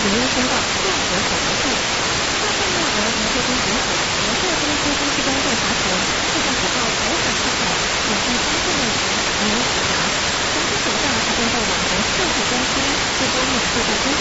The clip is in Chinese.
也应申报综合所得税。纳税面额明确并减少，国税公司公司中被罚钱，会在股报减少出口，统计发现问题，没有处罚。详细请假还订购网红设计公司，最多免费在公司